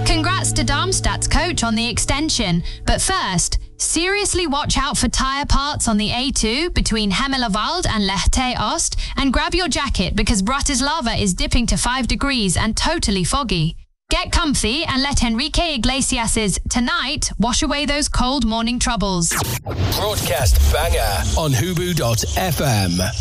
Congrats to Darmstadt's coach on the extension. But first, seriously watch out for tyre parts on the A2 between Hemmelewald and Lechte Ost, and grab your jacket because Bratislava is dipping to 5 degrees and totally foggy. Get comfy and let Enrique Iglesias' Tonight wash away those cold morning troubles. Broadcast banger on Hubu.fm.